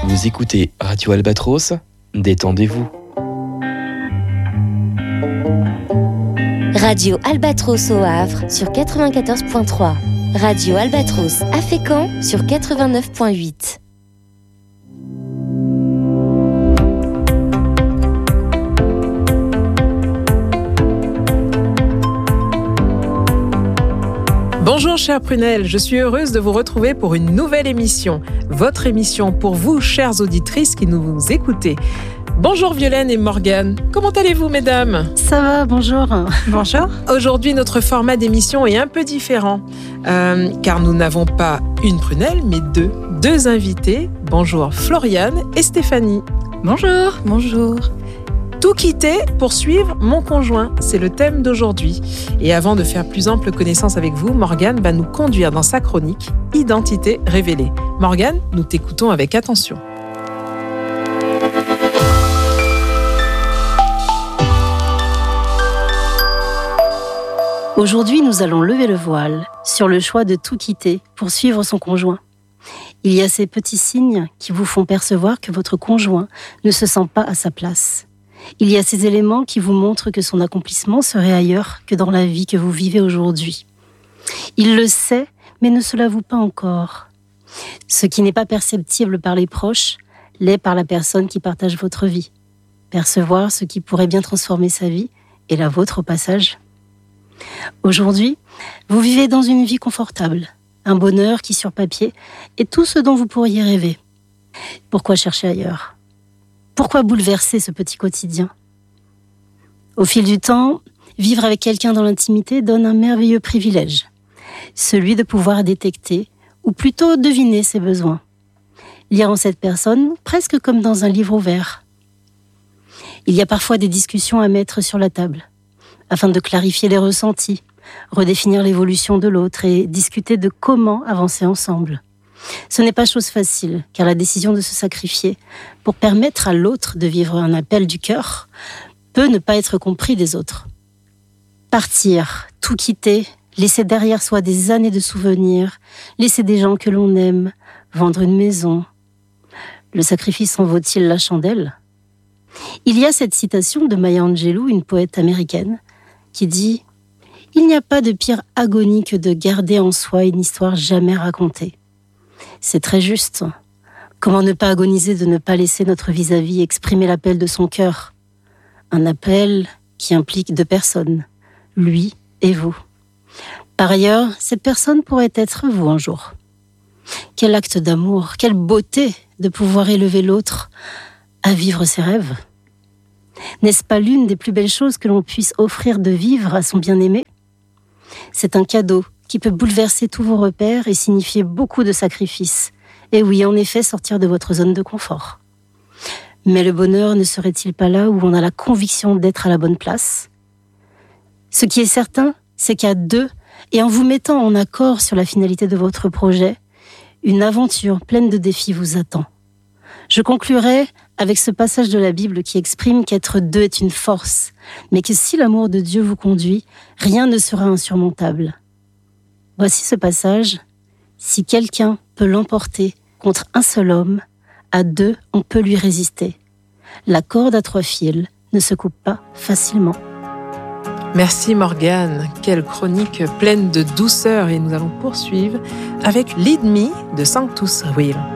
Vous écoutez Radio Albatros, détendez-vous. Radio Albatros au Havre sur 94.3. Radio Albatros à Fécamp sur 89.8. Bonjour chère Prunelle, je suis heureuse de vous retrouver pour une nouvelle émission. Votre émission pour vous, chères auditrices qui nous écoutez. Bonjour Violaine et Morgane, comment allez-vous mesdames ? Ça va, bonjour. Bonjour. Aujourd'hui, notre format d'émission est un peu différent, car nous n'avons pas une Prunelle, mais deux invités. Bonjour Floriane et Stéphanie. Bonjour. Bonjour. Tout quitter pour suivre mon conjoint, c'est le thème d'aujourd'hui. Et avant de faire plus ample connaissance avec vous, Morgane va nous conduire dans sa chronique « Identité révélée ». Morgane, nous t'écoutons avec attention. Aujourd'hui, nous allons lever le voile sur le choix de tout quitter pour suivre son conjoint. Il y a ces petits signes qui vous font percevoir que votre conjoint ne se sent pas à sa place. Il y a ces éléments qui vous montrent que son accomplissement serait ailleurs que dans la vie que vous vivez aujourd'hui. Il le sait, mais ne se l'avoue pas encore. Ce qui n'est pas perceptible par les proches, l'est par la personne qui partage votre vie. Percevoir ce qui pourrait bien transformer sa vie et la vôtre au passage. Aujourd'hui, vous vivez dans une vie confortable, un bonheur qui sur papier est tout ce dont vous pourriez rêver. Pourquoi chercher ailleurs ? Pourquoi bouleverser ce petit quotidien ? Au fil du temps, vivre avec quelqu'un dans l'intimité donne un merveilleux privilège, celui de pouvoir détecter, ou plutôt deviner ses besoins. Lire en cette personne presque comme dans un livre ouvert. Il y a parfois des discussions à mettre sur la table, afin de clarifier les ressentis, redéfinir l'évolution de l'autre et discuter de comment avancer ensemble. Ce n'est pas chose facile, car la décision de se sacrifier pour permettre à l'autre de vivre un appel du cœur peut ne pas être compris des autres. Partir, tout quitter, laisser derrière soi des années de souvenirs, laisser des gens que l'on aime, vendre une maison. Le sacrifice en vaut-il la chandelle ? Il y a cette citation de Maya Angelou, une poète américaine, qui dit « Il n'y a pas de pire agonie que de garder en soi une histoire jamais racontée. » C'est très juste. Comment ne pas agoniser de ne pas laisser notre vis-à-vis exprimer l'appel de son cœur ? Un appel qui implique deux personnes, lui et vous. Par ailleurs, cette personne pourrait être vous un jour. Quel acte d'amour, quelle beauté de pouvoir élever l'autre à vivre ses rêves. N'est-ce pas l'une des plus belles choses que l'on puisse offrir de vivre à son bien-aimé ? C'est un cadeau qui peut bouleverser tous vos repères et signifier beaucoup de sacrifices. Et oui, en effet, sortir de votre zone de confort. Mais le bonheur ne serait-il pas là où on a la conviction d'être à la bonne place ? Ce qui est certain, c'est qu'à deux, et en vous mettant en accord sur la finalité de votre projet, une aventure pleine de défis vous attend. Je conclurai avec ce passage de la Bible qui exprime qu'être deux est une force, mais que si l'amour de Dieu vous conduit, rien ne sera insurmontable. Voici ce passage. Si quelqu'un peut l'emporter contre un seul homme, à deux, on peut lui résister. La corde à 3 fils ne se coupe pas facilement. Merci Morgane, quelle chronique pleine de douceur et nous allons poursuivre avec Lead Me de Sanctus Real.